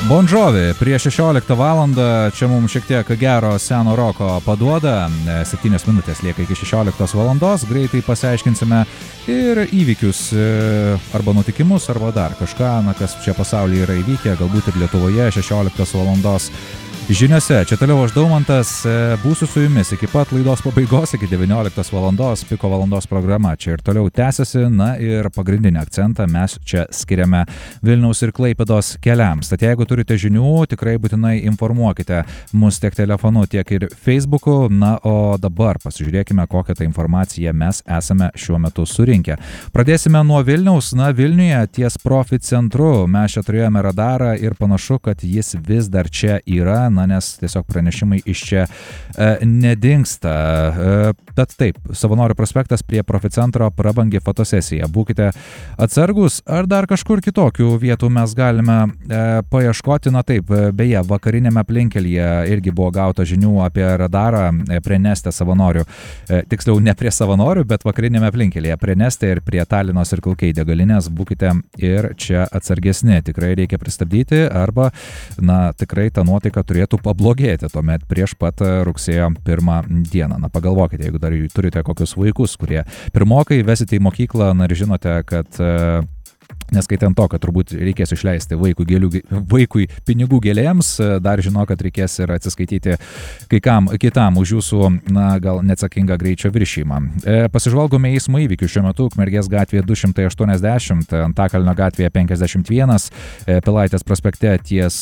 Bon Jovi prieš 16 valandą, čia mums šiek tiek gero seno roko paduoda, 7 minutės lieka iki 16 valandos, greitai pasiaiškinsime ir įvykius arba nutikimus, arba dar kažką, kas čia pasaulyje yra įvykę, galbūt ir Lietuvoje 16 valandos. Žiniose, čia toliau aš Daumantas, būsiu su jumis iki pat laidos pabaigos, iki 19 valandos, piko valandos programa čia ir toliau tęsiasi, na ir pagrindinį akcentą mes čia skiriame Vilniaus ir Klaipėdos keliams. Tad jeigu turite žinių, tikrai būtinai informuokite mus tiek telefonu, tiek ir Facebooku, na o dabar pasižiūrėkime, kokią tą informaciją mes esame šiuo metu surinkę. Pradėsime nuo Vilniaus, na Vilniuje ties Profit centru mes čia turėjome radarą ir panašu, kad jis vis dar čia yra, nes tiesiog pranešimai iš čia nedingsta. Bet taip, Savanorių prospektas prie Profit centro prabangi fotosesija. Būkite atsargus, ar dar kažkur kitokių vietų mes galime paieškoti. Na taip, beje, vakarinėme aplinkelyje irgi buvo gauta žinių apie radarą prie Neste Savanorių. Tiksliau, ne prie Savanorių, bet vakarinėme aplinkelyje prie Neste ir prie Talinos ir Kilkei degalinės. Būkite ir čia atsargesni. Tikrai reikia pristabdyti arba, na, tikrai ta nuotaika turėtų pablogėti tuomet prieš pat rugsėjo 1 dieną. Na, pagalvokite, jeigu dar turite kokius vaikus, kurie pirmokai vesite į mokyklą, na ir žinote, kad neskaitant to, kad turbūt reikės išleisti vaikui pinigų gėlėms, dar žino, kad reikės ir atsiskaityti kai kam kitam už jūsų, na, gal neatsakingą greičio viršymą. Pasižvalgome eismo įvykių šiuo metu Ukmergės gatvėje 280, Antakalnio gatvėje 51, Pilaitės prospekte ties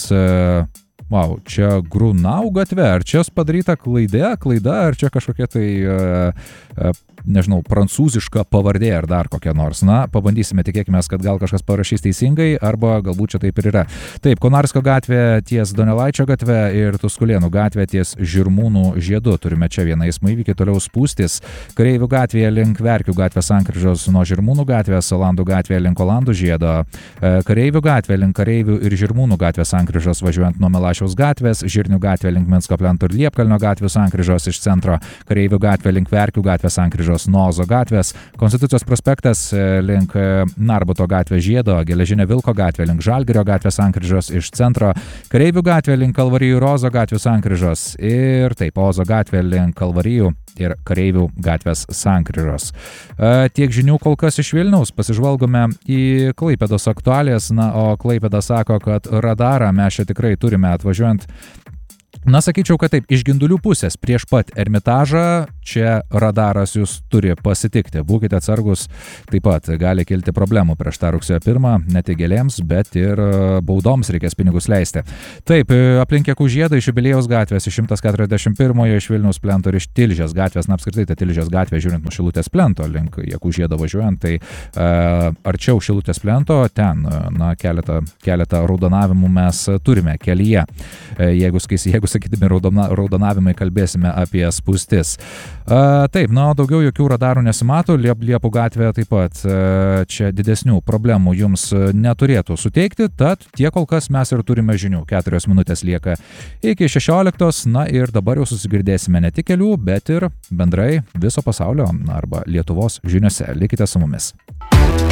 čia Grunau gatve, ar čia padaryta klaida, ar čia kažkokia tai, nežinau, prancūziška pavardė ar dar kokia nors. Na, pabandysime, tikėkime, kad gal kažkas parašys teisingai, arba galbūt čia taip ir yra. Taip, Konarskio gatvė ties Donelaičio gatve ir Tuskulėnų gatvė ties Žirmūnų žiedu. Turime čia vieną eismo įvykį, toliau Spūstis. Kareivių gatvėje link Verkių gatvės sankryžos nuo Žirmūnų gatvės, Olandų gatvėje link Olandų žiedo. Kareivių gatvė link Kareivių ir Žirmūnų gatvės sankryžos važiuojant nuo Melašiaus gatvės, Žirnių gatvė link Minsko plento ir Liepkalnio gatvių sankryžos iš centro, Kareivių gatvė link Verkių gatvės sankryžos nuo Ozo gatvės, Konstitucijos prospektas link Narbuto gatvės žiedo, Geležinio Vilko gatvė link Žalgirio gatvės sankryžos iš centro, Kareivių gatvė link Kalvarijų ir Ozo gatvių sankryžos ir taip, Ozo gatvė link Kalvarijų ir Kareivių gatvės sankryžos. Tiek žinių kol kas iš Vilniaus, pasižvalgome į Klaipėdos aktualijas, na, o Klaipėda sako, kad radarą mes čia tikrai turime atvažiuojant. Na, sakyčiau, kad taip, iš Gindulių pusės prieš pat Ermitažą čia radaras jūs turi pasitikti. Būkite atsargus, taip pat gali kilti problemų prieš tą rugsėjo 1, ne tik gėlėms, bet ir baudoms reikės pinigus leisti. Taip, aplink Jakų žiedą iš Jubiliejaus gatvės, iš 141, iš Vilniaus plento ir iš Tilžės gatvės, na apskritai ta Tilžės gatvė, žiūrint nuo Šilutės plento link Jakų žiedo važiuojant, tai arčiau Šilutės plento, ten, na, keletą raudonavimų mes turime kelyje. Jeigu sakydami raudonavimai kalbėsime apie spūstis. Taip, na, daugiau jokių radarų nesimato, Liepų gatvė taip pat čia didesnių problemų jums neturėtų suteikti, tad tiek kol kas mes ir turime žinių. 4 minutės lieka iki 16, na ir dabar jau susigirdėsime ne tik kelių, bet ir bendrai viso pasaulio arba Lietuvos žiniose. Likite su mumis.